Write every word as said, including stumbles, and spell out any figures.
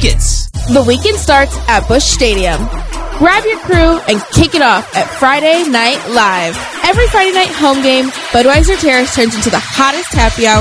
tickets. The weekend starts at Busch Stadium. Grab your crew and kick it off at Friday Night Live. Every Friday night home game, Budweiser Terrace turns into the hottest happy hour